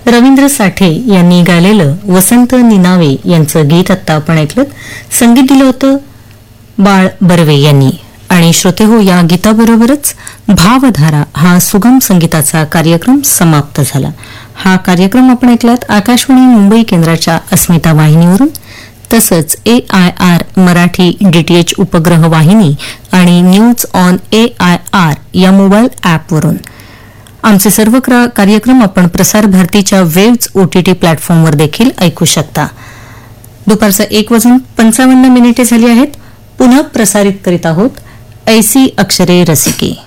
रवींद्र साठे यांनी गायलेलं वसंत निनावे यांचं गीत आत्ता आपण ऐकलं. संगीत दिलं होतं बाळ बर्वे यांनी. आणि श्रोते हो, या गीताबरोबरच भावधारा हा सुगम संगीताचा कार्यक्रम समाप्त झाला. हा कार्यक्रम आपण ऐकलात आकाशवाणी मुंबई केंद्राच्या अस्मिता वाहिनीवरून, तसंच AIR मराठी DTH उपग्रह वाहिनी आणि न्यूज ऑन AIR या मोबाईल ॲपवरून. आमचे सर्व कार्यक्रम आपण प्रसार भारतीच्या वेव्ज OTT प्लॅटफॉर्मवर देखील ऐकू शकता. दुपारचा 1:55 झाली आहेत. पुन्हा प्रसारित करीत आहोत ऐसी अक्षरे रसिके.